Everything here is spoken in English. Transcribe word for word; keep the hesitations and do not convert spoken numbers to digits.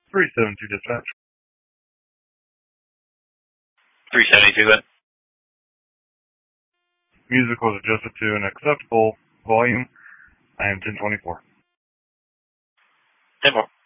three seven two dispatch. three seventy-two then. Music was adjusted to an acceptable volume. I am ten twenty-four. ten more.